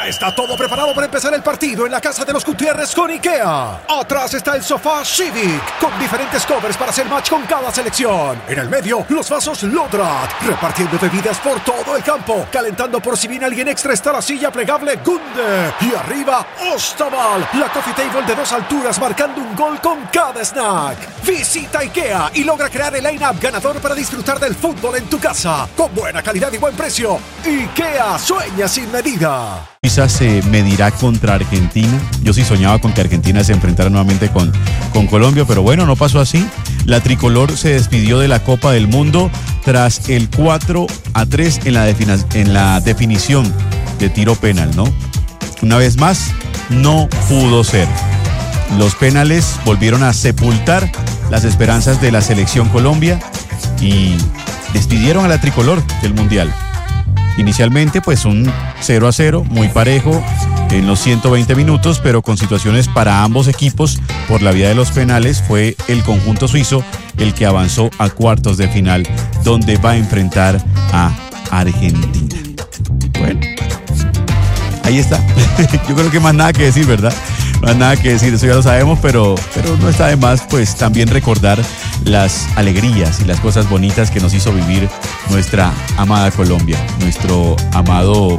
Ya está todo preparado para empezar el partido en la casa de los Gutiérrez con IKEA. Atrás está el sofá Civic, con diferentes covers para hacer match con cada selección. En el medio, los vasos Lodrat, repartiendo bebidas por todo el campo. Calentando por si viene alguien extra está la silla plegable Gunde. Y arriba, Ostaval, la coffee table de 2 alturas marcando un gol con cada snack. Visita IKEA y logra crear el line-up ganador para disfrutar del fútbol en tu casa. Con buena calidad y buen precio. IKEA sueña sin medida. Suiza se medirá contra Argentina. Yo sí soñaba con que Argentina se enfrentara nuevamente con Colombia, pero bueno, no pasó así. La tricolor se despidió de la Copa del Mundo tras el 4-3 en la definición de tiro penal, ¿no? Una vez más, no pudo ser. Los penales volvieron a sepultar las esperanzas de la selección Colombia y despidieron a la tricolor del Mundial. Inicialmente pues un 0-0 muy parejo en los 120 minutos, pero con situaciones para ambos equipos por la vía de los penales. Fue el conjunto suizo el que avanzó a cuartos de final, donde va a enfrentar a Argentina. Bueno, ahí está. Yo creo que más nada que decir, ¿verdad? Más nada que decir, eso ya lo sabemos, pero no está de más pues también recordar las alegrías y las cosas bonitas que nos hizo vivir nuestra amada Colombia, nuestro amado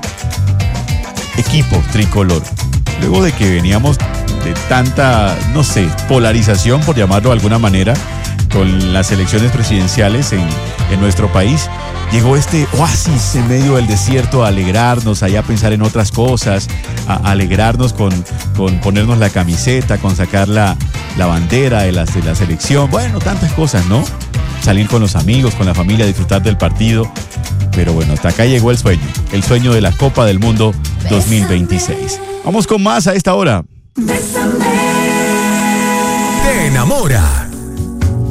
equipo tricolor. Luego de que veníamos de tanta, no sé, polarización, por llamarlo de alguna manera, con las elecciones presidenciales en nuestro país, llegó este oasis en medio del desierto a alegrarnos, allá a pensar en otras cosas, a alegrarnos con ponernos la camiseta, con sacar la bandera de la selección. Bueno, tantas cosas, ¿no? Salir con los amigos, con la familia, disfrutar del partido. Pero bueno, hasta acá llegó el sueño de la Copa del Mundo 2026. Vamos con más a esta hora. Te enamora.